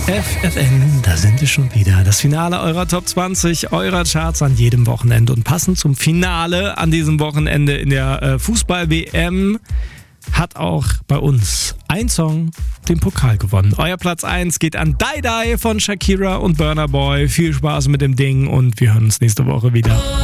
FFN, da sind wir schon wieder. Das Finale eurer Top 20, eurer Charts an jedem Wochenende. Und passend zum Finale an diesem Wochenende in der Fußball-WM hat auch bei uns ein Song den Pokal gewonnen. Euer Platz 1 geht an Die Die von Shakira und Burna Boy. Viel Spaß mit dem Ding und wir hören uns nächste Woche wieder.